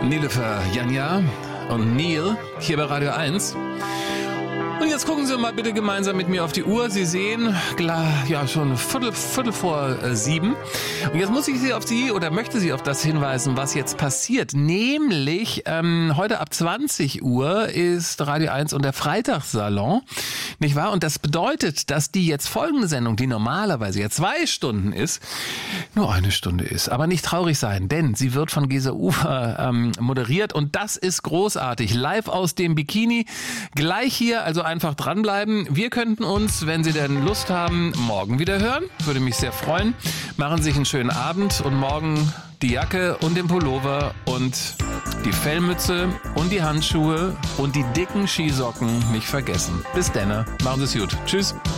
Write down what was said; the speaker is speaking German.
Nilofer, Janja und Neil hier bei Radio 1. Und jetzt gucken Sie mal bitte gemeinsam mit mir auf die Uhr. Sie sehen, ja, schon Viertel vor 7. Und jetzt muss ich möchte Sie auf das hinweisen, was jetzt passiert. Nämlich, heute ab 20 Uhr ist Radio 1 und der Freitagssalon, nicht wahr? Und das bedeutet, dass die jetzt folgende Sendung, die normalerweise ja 2 Stunden ist, nur 1 Stunde ist. Aber nicht traurig sein, denn sie wird von Gesa Ufer moderiert und das ist großartig. Live aus dem Bikini, gleich hier, also einfach dranbleiben. Wir könnten uns, wenn Sie denn Lust haben, morgen wieder hören. Würde mich sehr freuen. Machen Sie sich einen schönen Abend und morgen die Jacke und den Pullover und die Fellmütze und die Handschuhe und die dicken Skisocken nicht vergessen. Bis dann. Machen Sie es gut. Tschüss.